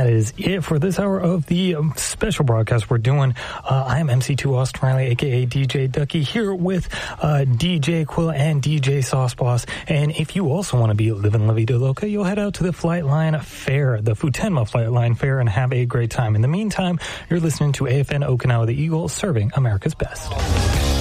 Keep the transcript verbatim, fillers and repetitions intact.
that is it for this hour of the um, special broadcast we're doing. Uh, I am M C two Austin Riley, a k a. D J Ducky, here with uh, D J Quill and D J Sauce Boss. And if you also want to be living La Vida Loca, you'll head out to the Flightline Fair, the Futenma Flightline Fair, and have a great time. In the meantime, you're listening to A F N Okinawa the Eagle, serving America's best.